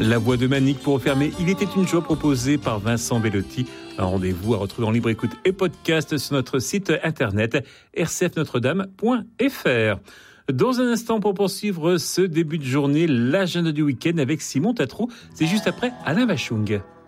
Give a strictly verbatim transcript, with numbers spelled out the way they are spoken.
La voix de Manique pour refermer Il était une joie proposée par Vincent Bellotti. Un rendez-vous à retrouver en libre écoute et podcast sur notre site internet r c f notre dame point f r. Dans un instant, pour poursuivre ce début de journée, l'agenda du week-end avec Simon Tatro. C'est juste après Alain Bachung.